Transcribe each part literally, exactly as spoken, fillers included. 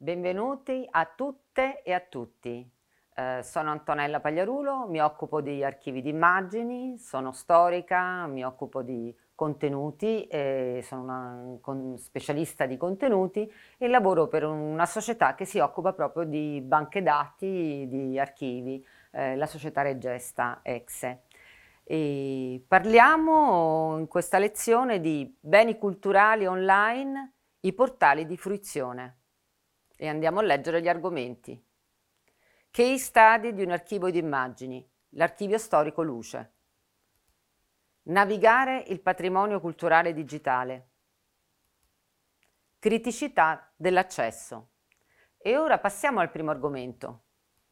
Benvenuti a tutte e a tutti. Eh, sono Antonella Pagliarulo, mi occupo di archivi di immagini, sono storica, mi occupo di contenuti, e sono una con- specialista di contenuti e lavoro per una società che si occupa proprio di banche dati, di archivi, eh, la società Regesta Exe. E parliamo in questa lezione di beni culturali online, i portali di fruizione. E andiamo a leggere gli argomenti. Case study di un archivio di immagini, l'archivio storico Luce. Navigare il patrimonio culturale digitale. Criticità dell'accesso. E ora passiamo al primo argomento.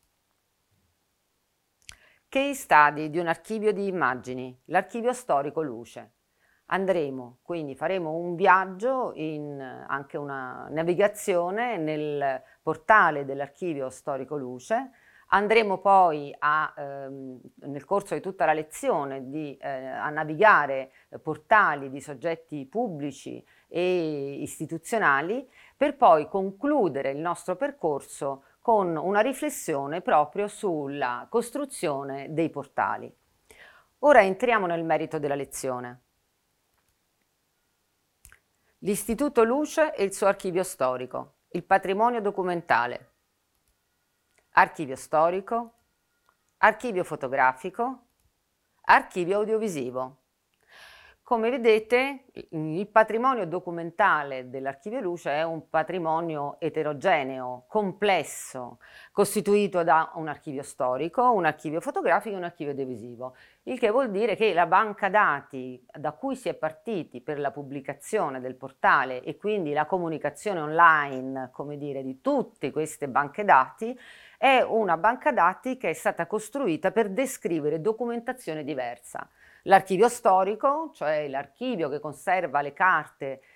Case study di un archivio di immagini, l'archivio storico Luce. Andremo, quindi faremo un viaggio, in anche una navigazione nel portale dell'archivio storico Luce. Andremo poi a, ehm, nel corso di tutta la lezione di, eh, a navigare portali di soggetti pubblici e istituzionali per poi concludere il nostro percorso con una riflessione proprio sulla costruzione dei portali. Ora entriamo nel merito della lezione. L'Istituto Luce e il suo archivio storico, il patrimonio documentale, archivio storico, archivio fotografico, archivio audiovisivo. Come vedete, il patrimonio documentale dell'Archivio Luce è un patrimonio eterogeneo, complesso, costituito da un archivio storico, un archivio fotografico e un archivio audiovisivo, il che vuol dire che la banca dati da cui si è partiti per la pubblicazione del portale e quindi la comunicazione online, come dire, di tutte queste banche dati, è una banca dati che è stata costruita per descrivere documentazione diversa. L'archivio storico, cioè l'archivio che conserva le carte